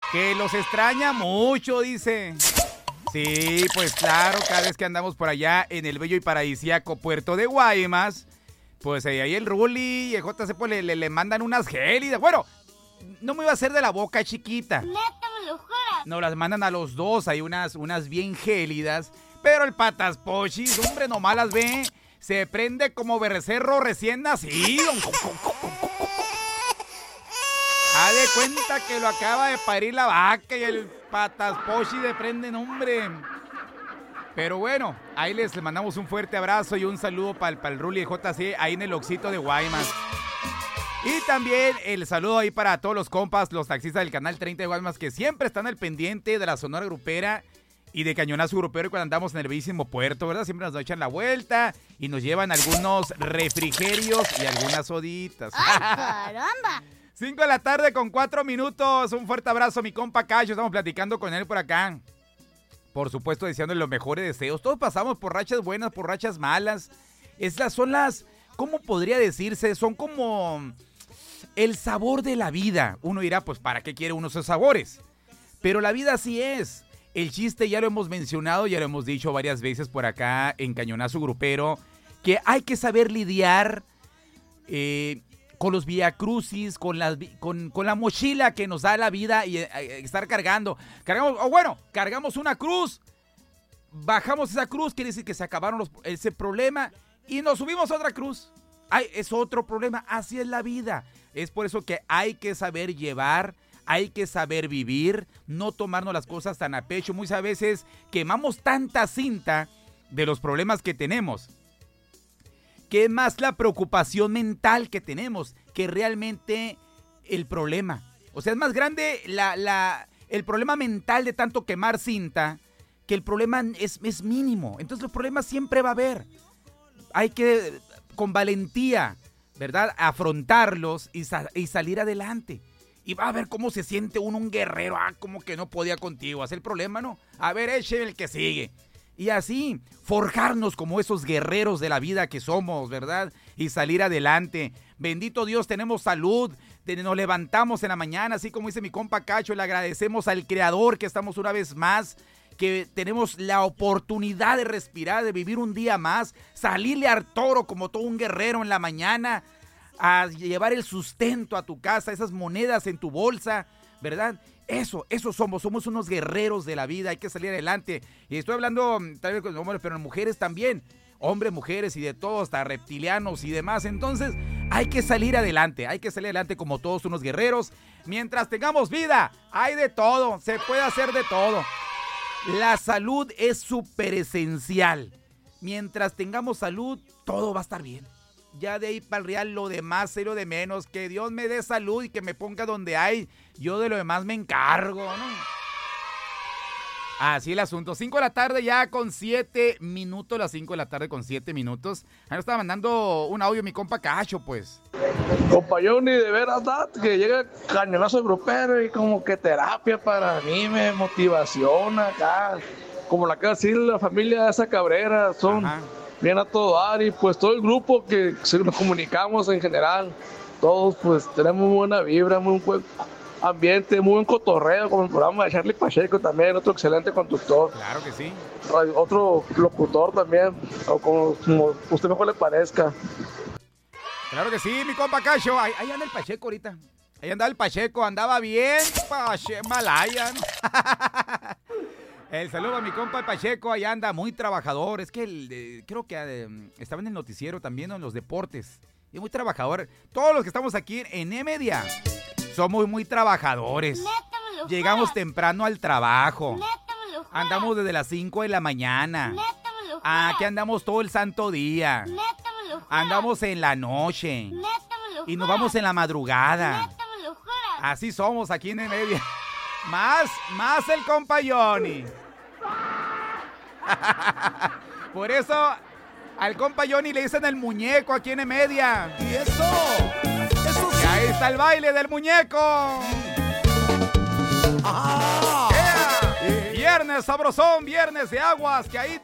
Que los extraña mucho, dice. Sí, pues claro, cada vez que andamos por allá en el bello y paradisíaco Puerto de Guaymas, pues ahí el Ruli y el JC pues le mandan unas gélidas. Bueno, no me iba a hacer de la boca chiquita. ¿Neta me lo juras? Nos las mandan a los dos, hay unas bien gélidas. Pero el Patas Pochis, hombre, nomás las ve, se prende como becerro recién nacido. Haz de cuenta que lo acaba de parir la vaca y el Patas Pochis se prende, hombre. Pero bueno, ahí les mandamos un fuerte abrazo y un saludo para el Ruli y JC ahí en el Oxito de Guaymas. Y también el saludo ahí para todos los compas, los taxistas del Canal 30 de Guaymas que siempre están al pendiente de la Sonora Grupera y de Cañonazo Grupero cuando andamos en el bellísimo puerto, ¿verdad? Siempre nos echan la vuelta y nos llevan algunos refrigerios y algunas soditas. ¡Ay, caramba! 5 de la tarde con 4 minutos. Un fuerte abrazo a mi compa Cacho. Estamos platicando con él por acá. Por supuesto, deseándole los mejores deseos. Todos pasamos por rachas buenas, por rachas malas. Son las, ¿cómo podría decirse? Son como el sabor de la vida. Uno dirá, pues, ¿para qué quiere uno esos sabores? Pero la vida así es. El chiste ya lo hemos mencionado, ya lo hemos dicho varias veces por acá en Cañonazo Grupero, que hay que saber lidiar con los viacrucis, con la mochila que nos da la vida y estar cargando. Cargamos una cruz, bajamos esa cruz, quiere decir que se acabaron ese problema y nos subimos a otra cruz. Es otro problema, así es la vida. Es por eso que hay que saber llevar, hay que saber vivir, no tomarnos las cosas tan a pecho. Muchas veces quemamos tanta cinta de los problemas que tenemos, que es más la preocupación mental que tenemos que realmente el problema. O sea, es más grande el problema mental de tanto quemar cinta que el problema es mínimo. Entonces los problemas siempre va a haber. Hay que, con valentía, ¿verdad?, afrontarlos y salir adelante. Y va a ver cómo se siente uno un guerrero. Como que no podía contigo. Hacer el problema, ¿no? A ver, eche el que sigue. Y así, forjarnos como esos guerreros de la vida que somos, ¿verdad? Y salir adelante. Bendito Dios, tenemos salud. Nos levantamos en la mañana, así como dice mi compa Cacho. Le agradecemos al Creador que estamos una vez más, que tenemos la oportunidad de respirar, de vivir un día más. Salirle al toro como todo un guerrero en la mañana, a llevar el sustento a tu casa, esas monedas en tu bolsa, ¿verdad? Eso somos unos guerreros de la vida, hay que salir adelante. Y estoy hablando tal vez con hombres, pero en mujeres también, hombres, mujeres y de todo, hasta reptilianos y demás. Entonces hay que salir adelante como todos unos guerreros. Mientras tengamos vida, hay de todo, se puede hacer de todo. La salud es súper esencial. Mientras tengamos salud, todo va a estar bien. Ya de ahí para el real, lo demás es lo de menos. Que Dios me dé salud y que me ponga donde hay. Yo de lo demás me encargo, ¿no? Así el asunto. 5 de la tarde ya con 7 minutos. Las 5 de la tarde con 7 minutos. Ahí nos estaba mandando un audio mi compa Cacho, pues. Compa Johnny, de veras, que llega Cañonazo Grupero y como que terapia para mí, motivación acá. Como la que va a decir la familia de esa Cabrera, son... Ajá. Bien a todo dar y pues todo el grupo que nos comunicamos en general, todos pues tenemos muy buena vibra, muy buen ambiente, muy buen cotorreo, como el programa de Charlie Pacheco también, otro excelente conductor. Claro que sí. Otro locutor también, o como usted mejor le parezca. Claro que sí, mi compa Cacho, ahí anda el Pacheco ahorita. Ahí andaba el Pacheco, andaba bien, Malaya, ¿no? El saludo a mi compa el Pacheco, allá anda muy trabajador. Es que creo que estaba en el noticiero también, ¿no?, en los deportes. Y muy trabajador. Todos los que estamos aquí en E-Media somos muy trabajadores. Llegamos temprano al trabajo. Andamos desde las 5 de la mañana. Aquí andamos todo el santo día. Andamos en la noche. Y nos vamos en la madrugada. Así somos aquí en E-Media. Más el compa Johnny. Por eso al compa Johnny le dicen el muñeco aquí en E-Media. Y eso y ahí está el baile del muñeco. Ah, Viernes sabrosón, viernes de aguas, que ahí